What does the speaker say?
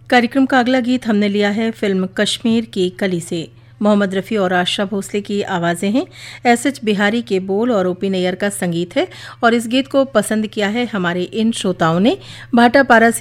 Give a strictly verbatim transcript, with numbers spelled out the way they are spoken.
कार्यक्रम का अगला गीत हमने लिया है फिल्म कश्मीर की कली से। मोहम्मद रफ़ी और आशा भोसले की आवाज़ें हैं, एस एच बिहारी के बोल और ओपी नैयर का संगीत है और इस गीत को पसंद किया है हमारे इन श्रोताओं ने भाटापारा से